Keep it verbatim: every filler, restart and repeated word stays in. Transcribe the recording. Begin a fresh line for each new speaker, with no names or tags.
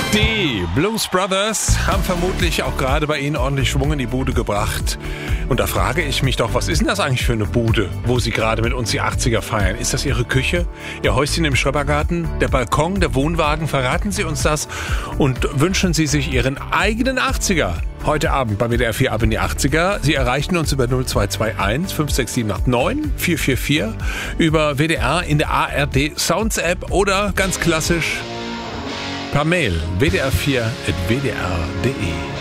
Die Blues Brothers haben vermutlich auch gerade bei Ihnen ordentlich Schwung in die Bude gebracht. Und da frage ich mich doch, was ist denn das eigentlich für eine Bude, wo Sie gerade mit uns die achtziger feiern? Ist das Ihre Küche? Ihr Häuschen im Schrebergarten? Der Balkon? Der Wohnwagen? Verraten Sie uns das? Und wünschen Sie sich Ihren eigenen achtziger? Heute Abend bei W D R vier ab in die achtziger. Sie erreichen uns über null zwei zwei eins fünf sechs sieben acht neun vier vier vier, über W D R in der A R D Sounds App oder ganz klassisch per Mail w d r vier at w d r punkt d e.